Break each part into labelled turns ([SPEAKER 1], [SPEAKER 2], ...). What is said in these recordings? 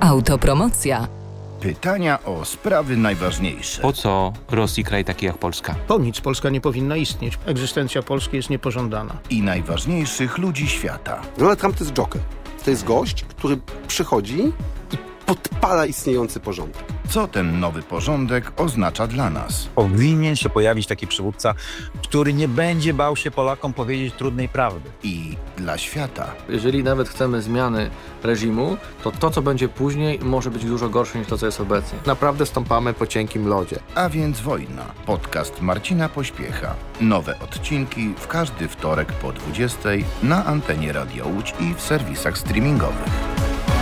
[SPEAKER 1] Autopromocja.
[SPEAKER 2] Pytania o sprawy najważniejsze.
[SPEAKER 3] Po co Rosji kraj taki jak Polska?
[SPEAKER 4] Po nic Polska nie powinna istnieć. Egzystencja Polski jest niepożądana.
[SPEAKER 2] I najważniejszych ludzi świata.
[SPEAKER 5] Donald Trump to jest joker. To jest gość, który przychodzi i podpala istniejący porządek.
[SPEAKER 2] Co ten nowy porządek oznacza dla nas?
[SPEAKER 6] Powinien się pojawić taki przywódca, który nie będzie bał się Polakom powiedzieć trudnej prawdy.
[SPEAKER 2] I dla świata.
[SPEAKER 7] Jeżeli nawet chcemy zmiany reżimu, to co będzie później może być dużo gorsze niż to, co jest obecnie. Naprawdę stąpamy po cienkim lodzie.
[SPEAKER 2] A więc wojna. Podcast Marcina Pośpiecha. Nowe odcinki w każdy wtorek po 20:00 na antenie Radia Łódź i w serwisach streamingowych.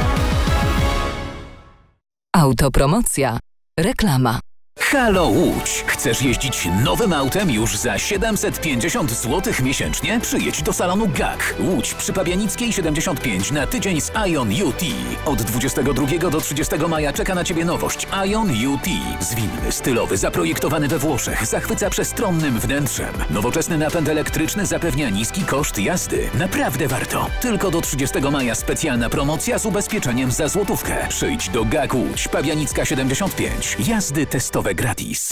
[SPEAKER 1] Autopromocja. Reklama.
[SPEAKER 8] Halo Łódź! Chcesz jeździć nowym autem już za 750 zł miesięcznie? Przyjedź do salonu GAK. Łódź przy Pabianickiej 75 na tydzień z Ion UT. Od 22 do 30 maja czeka na Ciebie nowość Ion UT. Zwinny, stylowy, zaprojektowany we Włoszech, zachwyca przestronnym wnętrzem. Nowoczesny napęd elektryczny zapewnia niski koszt jazdy. Naprawdę warto. Tylko do 30 maja specjalna promocja z ubezpieczeniem za złotówkę. Przyjdź do GAK Łódź, Pabianicka 75. Jazdy testowe gratis.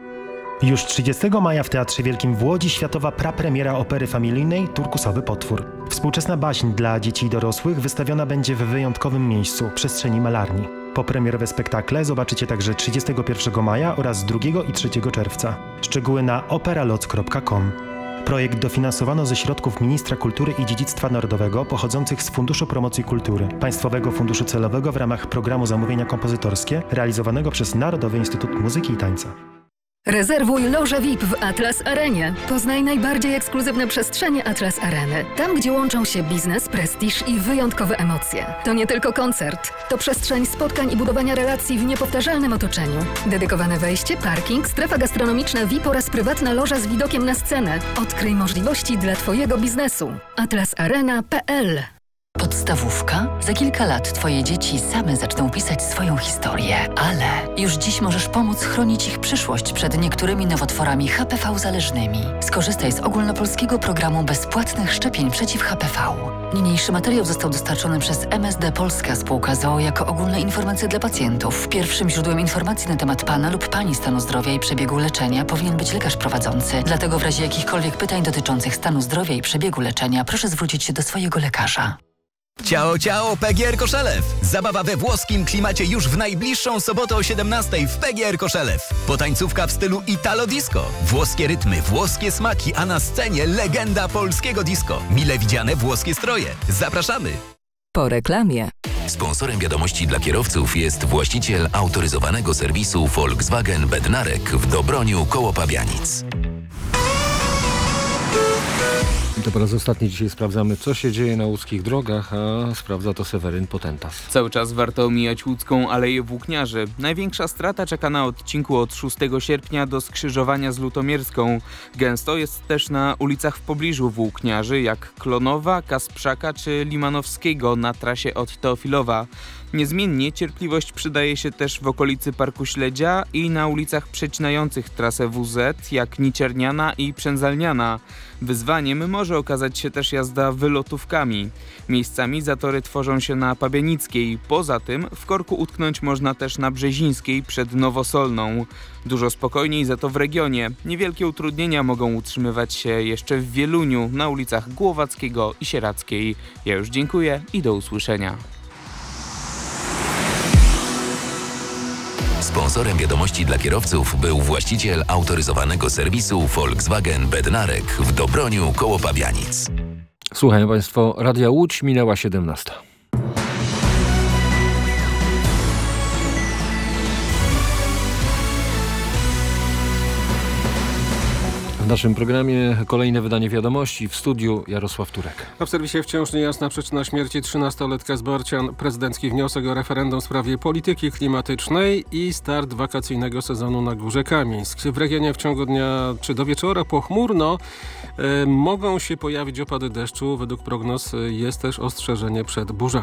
[SPEAKER 9] Już 30 maja w Teatrze Wielkim w Łodzi światowa prapremiera opery familijnej Turkusowy potwór. Współczesna baśń dla dzieci i dorosłych wystawiona będzie w wyjątkowym miejscu, przestrzeni Malarni. Popremierowe spektakle zobaczycie także 31 maja oraz 2 i 3 czerwca. Szczegóły na operaloc.com. Projekt dofinansowano ze środków Ministra Kultury i Dziedzictwa Narodowego pochodzących z Funduszu Promocji Kultury, Państwowego Funduszu Celowego w ramach programu Zamówienia Kompozytorskie realizowanego przez Narodowy Instytut Muzyki i Tańca.
[SPEAKER 10] Rezerwuj loże VIP w Atlas Arenie. Poznaj najbardziej ekskluzywne przestrzenie Atlas Areny. Tam, gdzie łączą się biznes, prestiż i wyjątkowe emocje. To nie tylko koncert. To przestrzeń spotkań i budowania relacji w niepowtarzalnym otoczeniu. Dedykowane wejście, parking, strefa gastronomiczna VIP oraz prywatna loża z widokiem na scenę. Odkryj możliwości dla Twojego biznesu. atlasarena.pl.
[SPEAKER 11] Podstawówka? Za kilka lat Twoje dzieci same zaczną pisać swoją historię, ale już dziś możesz pomóc chronić ich przyszłość przed niektórymi nowotworami HPV-zależnymi. Skorzystaj z ogólnopolskiego programu bezpłatnych szczepień przeciw HPV. Niniejszy materiał został dostarczony przez MSD Polska Spółka z.o.o. jako ogólne informacje dla pacjentów. Pierwszym źródłem informacji na temat Pana lub Pani stanu zdrowia i przebiegu leczenia powinien być lekarz prowadzący. Dlatego w razie jakichkolwiek pytań dotyczących stanu zdrowia i przebiegu leczenia proszę zwrócić się do swojego lekarza.
[SPEAKER 12] Ciao, ciao, PGR Koszelew! Zabawa we włoskim klimacie już w najbliższą sobotę o 17:00 w PGR Koszelew. Potańcówka w stylu Italo Disco. Włoskie rytmy, włoskie smaki, a na scenie legenda polskiego disco. Mile widziane włoskie stroje. Zapraszamy!
[SPEAKER 1] Po reklamie.
[SPEAKER 8] Sponsorem wiadomości dla kierowców jest właściciel autoryzowanego serwisu Volkswagen Bednarek w Dobroniu koło Pabianic.
[SPEAKER 13] To po raz ostatni dzisiaj sprawdzamy, co się dzieje na łódzkich drogach, a sprawdza to Seweryn Potentas.
[SPEAKER 3] Cały czas warto omijać łódzką Aleję Włókniarzy. Największa strata czeka na odcinku od 6 sierpnia do skrzyżowania z Lutomierską. Gęsto jest też na ulicach w pobliżu Włókniarzy, jak Klonowa, Kasprzaka czy Limanowskiego na trasie od Teofilowa. Niezmiennie cierpliwość przydaje się też w okolicy Parku Śledzia i na ulicach przecinających trasę WZ, jak Nicierniana i Przędzalniana. Wyzwaniem może okazać się też jazda wylotówkami. Miejscami zatory tworzą się na Pabianickiej. Poza tym w korku utknąć można też na Brzezińskiej przed Nowosolną. Dużo spokojniej za to w regionie. Niewielkie utrudnienia mogą utrzymywać się jeszcze w Wieluniu, na ulicach Głowackiego i Sieradzkiej. Ja już dziękuję i do usłyszenia.
[SPEAKER 8] Sponsorem wiadomości dla kierowców był właściciel autoryzowanego serwisu Volkswagen Bednarek w Dobroniu koło Pabianic.
[SPEAKER 13] Słuchają Państwo, Radia Łódź, minęła 17:00. W naszym programie kolejne wydanie wiadomości, w studiu Jarosław Turek.
[SPEAKER 14] A w serwisie wciąż niejasna przyczyna śmierci 13-letka z Barcian, prezydencki wniosek o referendum w sprawie polityki klimatycznej i start wakacyjnego sezonu na Górze Kamińsk. W regionie w ciągu dnia czy do wieczora pochmurno mogą się pojawić opady deszczu. Według prognoz jest też ostrzeżenie przed burzami.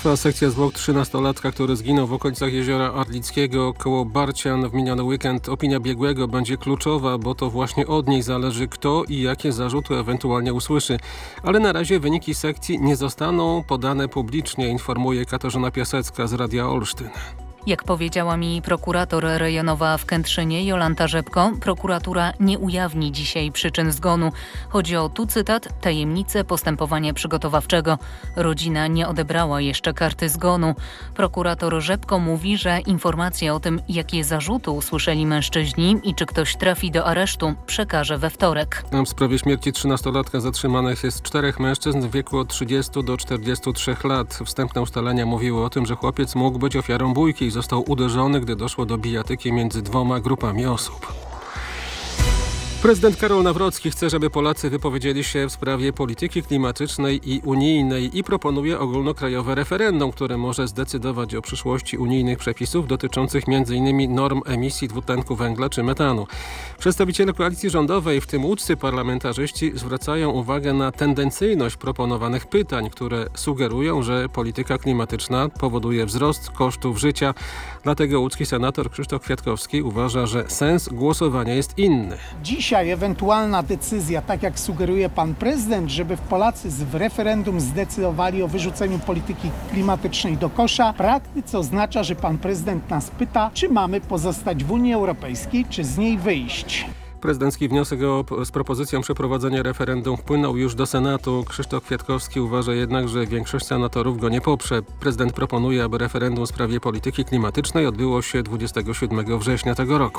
[SPEAKER 14] Trwa sekcja zwłok 13-latka, który zginął w okolicach jeziora Arlickiego koło Barcian w miniony weekend. Opinia biegłego będzie kluczowa, bo to właśnie od niej zależy, kto i jakie zarzuty ewentualnie usłyszy. Ale na razie wyniki sekcji nie zostaną podane publicznie, informuje Katarzyna Piasecka z Radia Olsztyn.
[SPEAKER 15] Jak powiedziała mi prokurator rejonowa w Kętrzynie Jolanta Rzepko, prokuratura nie ujawni dzisiaj przyczyn zgonu. Chodzi o, tu cytat, tajemnicę postępowania przygotowawczego. Rodzina nie odebrała jeszcze karty zgonu. Prokurator Rzepko mówi, że informacje o tym, jakie zarzuty usłyszeli mężczyźni i czy ktoś trafi do aresztu, przekaże we wtorek.
[SPEAKER 14] W sprawie śmierci 13-latka zatrzymanych jest 4 mężczyzn w wieku od 30 do 43 lat. Wstępne ustalenia mówiły o tym, że chłopiec mógł być ofiarą bójki. Został uderzony, gdy doszło do bijatyki między 2 grupami osób. Prezydent Karol Nawrocki chce, żeby Polacy wypowiedzieli się w sprawie polityki klimatycznej i unijnej i proponuje ogólnokrajowe referendum, które może zdecydować o przyszłości unijnych przepisów dotyczących m.in. norm emisji dwutlenku węgla czy metanu. Przedstawiciele koalicji rządowej, w tym łódzcy parlamentarzyści, zwracają uwagę na tendencyjność proponowanych pytań, które sugerują, że polityka klimatyczna powoduje wzrost kosztów życia. Dlatego łódzki senator Krzysztof Kwiatkowski uważa, że sens głosowania jest inny.
[SPEAKER 16] Dzisiaj ewentualna decyzja, tak jak sugeruje pan prezydent, żeby Polacy w referendum zdecydowali o wyrzuceniu polityki klimatycznej do kosza, w praktyce oznacza, że pan prezydent nas pyta, czy mamy pozostać w Unii Europejskiej, czy z niej wyjść.
[SPEAKER 14] Prezydencki wniosek z propozycją przeprowadzenia referendum wpłynął już do Senatu. Krzysztof Kwiatkowski uważa jednak, że większość senatorów go nie poprze. Prezydent proponuje, aby referendum w sprawie polityki klimatycznej odbyło się 27 września tego roku.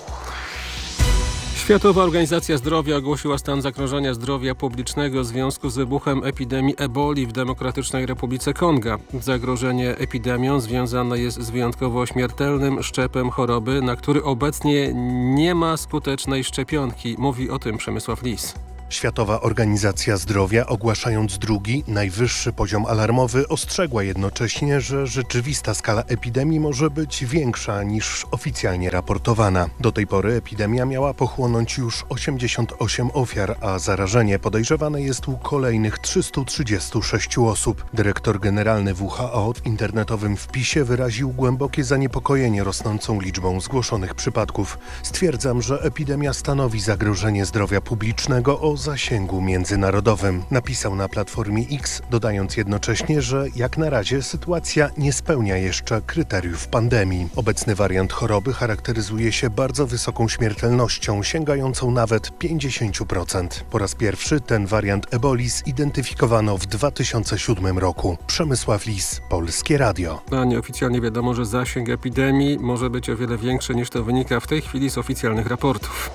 [SPEAKER 14] Światowa Organizacja Zdrowia ogłosiła stan zagrożenia zdrowia publicznego w związku z wybuchem epidemii eboli w Demokratycznej Republice Konga. Zagrożenie epidemią związane jest z wyjątkowo śmiertelnym szczepem choroby, na który obecnie nie ma skutecznej szczepionki. Mówi o tym Przemysław Lis.
[SPEAKER 17] Światowa Organizacja Zdrowia, ogłaszając drugi, najwyższy poziom alarmowy, ostrzegła jednocześnie, że rzeczywista skala epidemii może być większa niż oficjalnie raportowana. Do tej pory epidemia miała pochłonąć już 88 ofiar, a zarażenie podejrzewane jest u kolejnych 336 osób. Dyrektor generalny WHO w internetowym wpisie wyraził głębokie zaniepokojenie rosnącą liczbą zgłoszonych przypadków. Stwierdzam, że epidemia stanowi zagrożenie zdrowia publicznego o zasięgu międzynarodowym. Napisał na platformie X, dodając jednocześnie, że jak na razie sytuacja nie spełnia jeszcze kryteriów pandemii. Obecny wariant choroby charakteryzuje się bardzo wysoką śmiertelnością, sięgającą nawet 50%. Po raz pierwszy ten wariant eboli zidentyfikowano w 2007 roku. Przemysław Lis, Polskie Radio.
[SPEAKER 14] A nieoficjalnie wiadomo, że zasięg epidemii może być o wiele większy niż to wynika w tej chwili z oficjalnych raportów.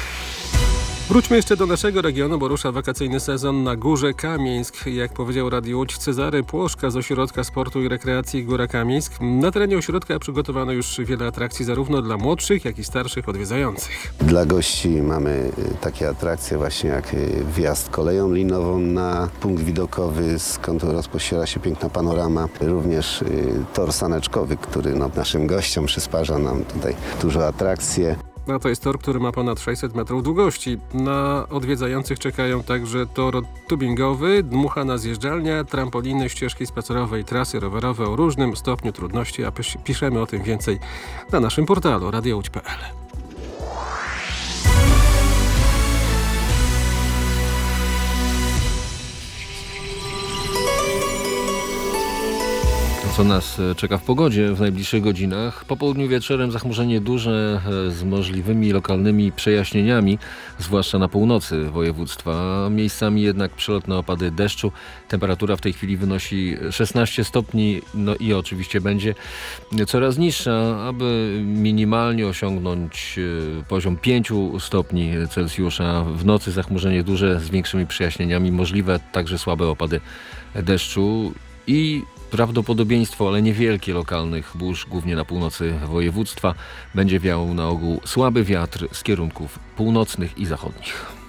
[SPEAKER 14] Wróćmy jeszcze do naszego regionu, bo rusza wakacyjny sezon na Górze Kamieńsk. Jak powiedział Radio Łódź Cezary Płoszka z Ośrodka Sportu i Rekreacji Góra Kamieńsk, na terenie ośrodka przygotowano już wiele atrakcji zarówno dla młodszych, jak i starszych odwiedzających.
[SPEAKER 18] Dla gości mamy takie atrakcje właśnie jak wjazd koleją linową na punkt widokowy, skąd rozpościera się piękna panorama. Również tor saneczkowy, który naszym gościom przysparza nam tutaj dużo atrakcji.
[SPEAKER 14] No to jest tor, który ma ponad 600 metrów długości. Na odwiedzających czekają także tor tubingowy, dmuchana zjeżdżalnia, trampoliny, ścieżki spacerowe i trasy rowerowe o różnym stopniu trudności, a piszemy o tym więcej na naszym portalu radiołódź.pl.
[SPEAKER 13] Co nas czeka w pogodzie w najbliższych godzinach? Po południu wieczorem zachmurzenie duże z możliwymi lokalnymi przejaśnieniami, zwłaszcza na północy województwa. Miejscami jednak przelotne opady deszczu. Temperatura w tej chwili wynosi 16 stopni, no i oczywiście będzie coraz niższa, aby minimalnie osiągnąć poziom 5 stopni Celsjusza. W nocy zachmurzenie duże z większymi przejaśnieniami, możliwe także słabe opady deszczu i prawdopodobieństwo, ale niewielkie, lokalnych burz, głównie na północy województwa. Będzie wiał na ogół słaby wiatr z kierunków północnych i zachodnich.